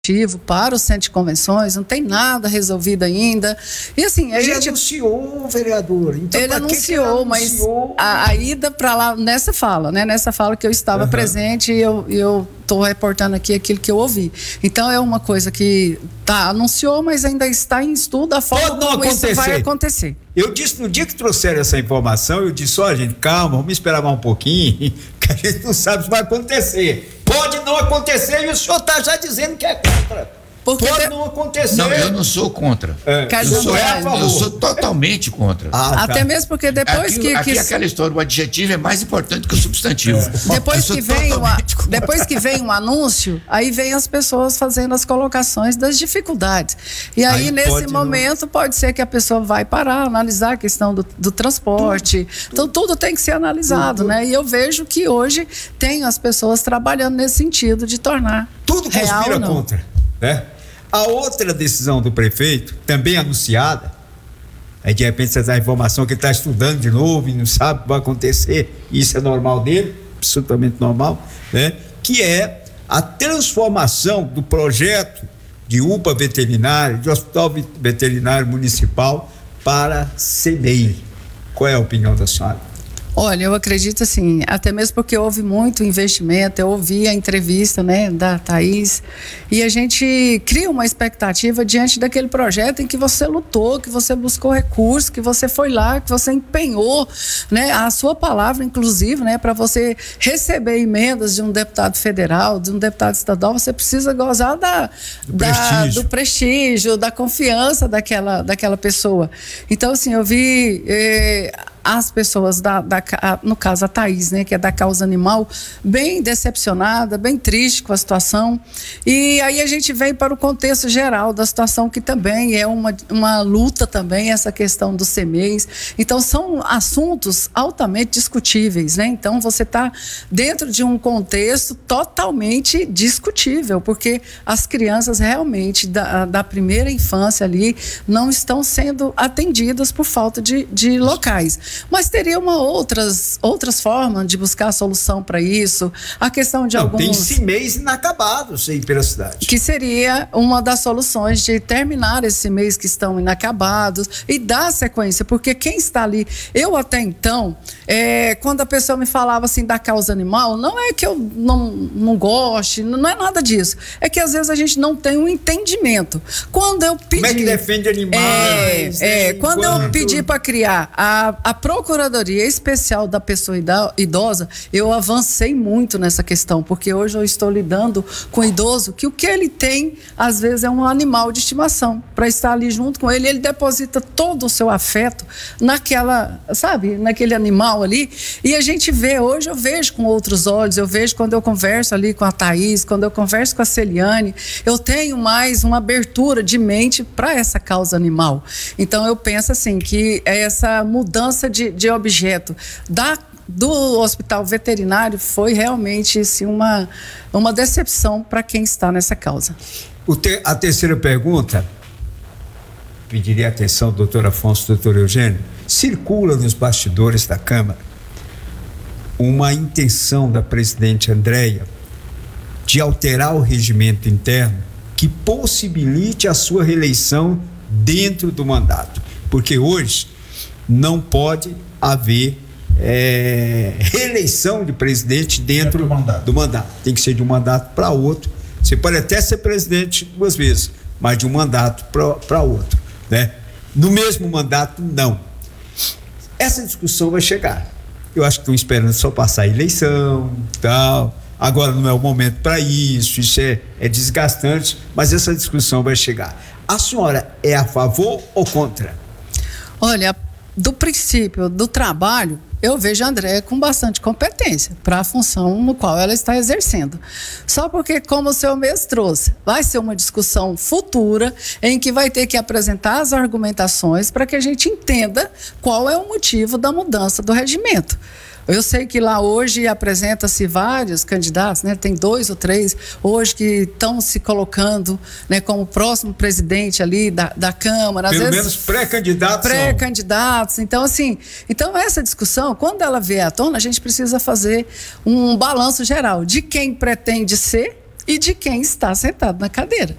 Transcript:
para o centro de convenções, não tem nada resolvido ainda. E assim, ele anunciou, vereador. Então, ele anunciou, mas a ida para lá, nessa fala que eu estava presente, e eu estou reportando aqui aquilo que eu ouvi. Então é uma coisa que anunciou, mas ainda está em estudo a forma como isso vai acontecer. Eu disse, no dia que trouxeram essa informação, eu disse, gente, calma, vamos esperar mais um pouquinho, que a gente não sabe se vai acontecer. Pode não acontecer e o senhor está já dizendo que é contra. Pode não acontecer. Não, eu não sou contra. Eu sou totalmente contra. Até mesmo porque depois aqui aquela história, o adjetivo é mais importante que o substantivo. Depois que vem um anúncio, aí vem as pessoas fazendo as colocações das dificuldades. E aí nesse momento, pode ser que a pessoa vai parar, analisar a questão do transporte. Então, tudo tem que ser analisado, né? E eu vejo que hoje tem as pessoas trabalhando nesse sentido de tornar tudo conspira contra. Né? A outra decisão do prefeito, também anunciada, aí de repente você dá a informação que ele está estudando de novo e não sabe o que vai acontecer, isso é normal dele, absolutamente normal, né? Que é a transformação do projeto de UPA veterinário, de Hospital Veterinário Municipal para CEMEI. Qual é a opinião da senhora? Olha, eu acredito assim, até mesmo porque houve muito investimento, eu ouvi a entrevista, né, da Thaís, e a gente cria uma expectativa diante daquele projeto em que você lutou, que você buscou recursos, que você foi lá, que você empenhou, né, a sua palavra, inclusive, né, para você receber emendas de um deputado federal, de um deputado estadual, você precisa gozar do prestígio, da confiança daquela pessoa. Então, assim, eu vi as pessoas, no caso a Thaís, né, que é da causa animal, bem decepcionada, bem triste com a situação. E aí a gente vem para o contexto geral da situação, que também é uma luta também, essa questão dos CMEs. Então são assuntos altamente discutíveis, né? Então você está dentro de um contexto totalmente discutível, porque as crianças realmente da primeira infância ali não estão sendo atendidas por falta de locais. Mas teria outras formas de buscar a solução para isso. A questão de alguns... Tem CMEs inacabados aí pela cidade. Que seria uma das soluções de terminar esses CMEs que estão inacabados e dar sequência, porque quem está ali... Eu até então, quando a pessoa me falava assim da causa animal, não é que eu não goste, não é nada disso. É que às vezes a gente não tem um entendimento. Quando eu pedi... Como é que defende animais? Quando eu pedi para criar a Procuradoria Especial da Pessoa Idosa, eu avancei muito nessa questão, porque hoje eu estou lidando com idoso que o que ele tem, às vezes, é um animal de estimação. Para estar ali junto com ele, ele deposita todo o seu afeto naquele animal ali. E a gente vê, hoje eu vejo com outros olhos, eu vejo quando eu converso ali com a Thaís, quando eu converso com a Celiane, eu tenho mais uma abertura de mente para essa causa animal. Então eu penso assim, que essa mudança de objeto do hospital veterinário foi realmente assim, uma decepção para quem está nessa causa. A terceira pergunta, pediria a atenção do doutor Afonso, doutor Eugênio. Circula nos bastidores da Câmara uma intenção da presidente Andréia de alterar o regimento interno que possibilite a sua reeleição dentro do mandato, porque hoje não pode haver reeleição de presidente dentro do mandato. Tem que ser de um mandato para outro. Você pode até ser presidente 2 vezes, mas de um mandato para outro, né? No mesmo mandato, não. Essa discussão vai chegar. Eu acho que estão esperando só passar a eleição, tal. Agora não é o momento para isso é desgastante, mas essa discussão vai chegar. A senhora é a favor ou contra? Olha, do princípio do trabalho, eu vejo a Andréia com bastante competência para a função no qual ela está exercendo. Só porque, como o senhor mesmo trouxe, vai ser uma discussão futura em que vai ter que apresentar as argumentações para que a gente entenda qual é o motivo da mudança do regimento. Eu sei que lá hoje apresenta-se vários candidatos, né? Tem 2 ou 3 hoje que estão se colocando, né, como próximo presidente ali da Câmara. Pelo menos pré-candidatos. Pré-candidatos. Então, assim, essa discussão, quando ela vier à tona, a gente precisa fazer um balanço geral de quem pretende ser e de quem está sentado na cadeira.